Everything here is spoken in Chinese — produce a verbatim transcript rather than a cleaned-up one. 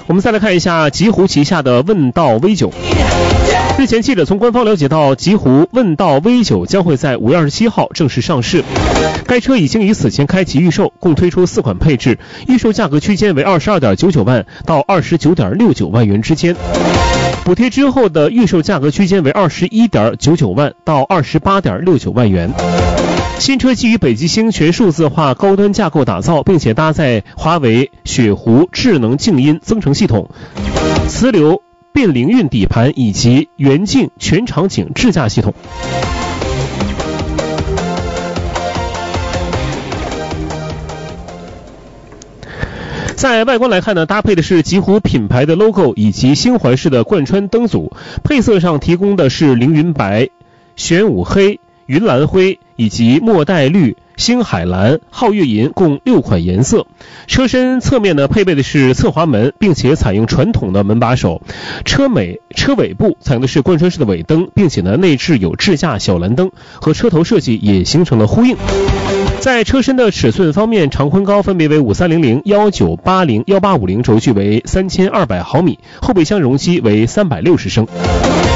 我们再来看一下极狐旗下的问道 V 九。日前，记者从官方了解到，极狐问道 V 九将会在五月二十七号正式上市。该车已经于此前开启预售，共推出四款配置，预售价格区间为 二十二点九九万到二十九点六九万元之间。补贴之后的预售价格区间为 二十一点九九万到二十八点六九万元。新车基于北极星全数字化高端架构打造，并且搭载华为雪狐智能静音增程系统、磁流变灵运底盘以及圆镜全场景智驾系统。在外观来看呢，搭配的是极狐品牌的 logo 以及星环式的贯穿灯组，配色上提供的是凌云白、玄武黑、云蓝灰以及墨黛绿、星海蓝、皓月银共六款颜色。车身侧面呢配备的是侧滑门，并且采用传统的门把手。车尾车尾部采用的是贯穿式的尾灯，并且呢内置有智驾小蓝灯，和车头设计也形成了呼应。在车身的尺寸方面，长宽高分别为五三零零、一九八零、一八五零，轴距为三千二百毫米，后备箱容积为三百六十升。